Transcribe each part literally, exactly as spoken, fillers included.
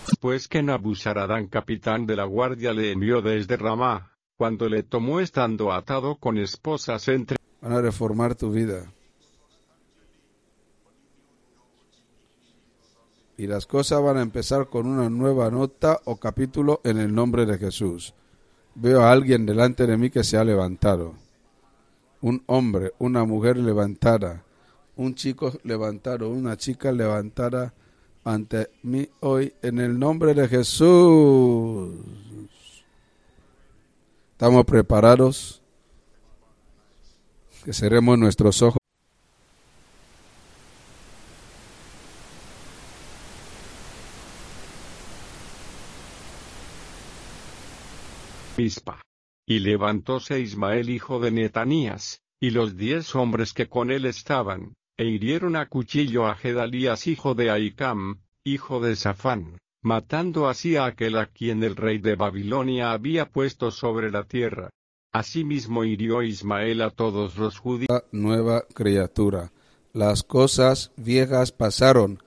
Pues que Nabuzaradán, capitán de la guardia, le envió desde Ramá, cuando le tomó estando atado con esposas entre... Van a reformar tu vida. Y las cosas van a empezar con una nueva nota o capítulo en el nombre de Jesús. Veo a alguien delante de mí que se ha levantado. Un hombre, una mujer levantada, un chico levantado, una chica levantada ante mí hoy en el nombre de Jesús. ¿Estamos preparados? Que cerremos nuestros ojos. Mispa. Y levantóse Ismael hijo de Netanías, y los diez hombres que con él estaban, e hirieron a cuchillo a Gedalías hijo de Ahicam, hijo de Safán, matando así a aquel a quien el rey de Babilonia había puesto sobre la tierra. Asimismo hirió Ismael a todos los judíos. Nueva criatura. Las cosas viejas pasaron.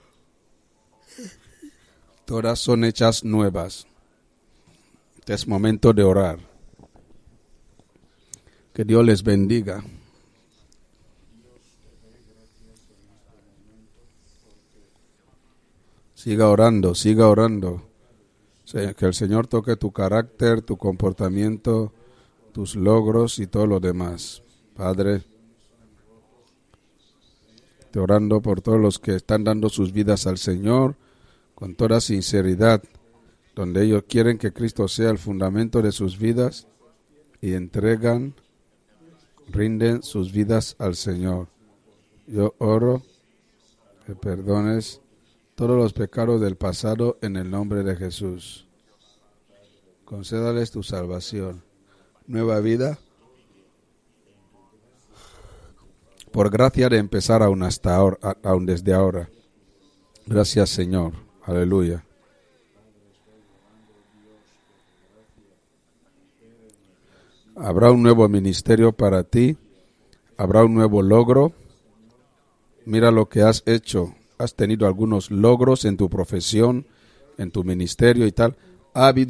Todas son hechas nuevas. Es momento de orar. Que Dios les bendiga. Siga orando, siga orando. Que el Señor toque tu carácter, tu comportamiento, tus logros y todo lo demás. Padre, te orando por todos los que están dando sus vidas al Señor con toda sinceridad, donde ellos quieren que Cristo sea el fundamento de sus vidas y entregan, rinden sus vidas al Señor. Yo oro que perdones todos los pecados del pasado en el nombre de Jesús. Concédales tu salvación, nueva vida, por gracia de empezar aún hasta ahora, aún desde ahora. Gracias, Señor. Aleluya. Habrá un nuevo ministerio para ti, habrá un nuevo logro. Mira lo que has hecho. Has tenido algunos logros en tu profesión, en tu ministerio y tal. Ha habido